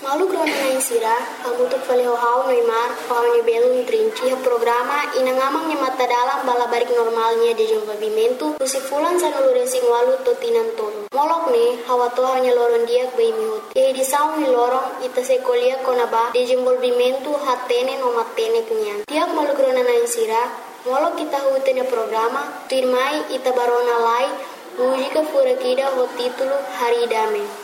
Malu grona na insira, kamu tu fale hau Neymar, hau ni belum trinci programa inangamang ni mata dalam bala barik normalnya de desenvolvimento, tusi fulan sa nuluresing walu totinan tolo. Molok ne, hawa to hanya loron diak bai mihut. Ye di saung ni lorong ita sekolia konaba desenvolvimento hatene no matene kenyan. Tiak malu grona na insira, molok kita hutene programa, tuirmai ita barona lai, mujika furakida ho titulo Hari Dame.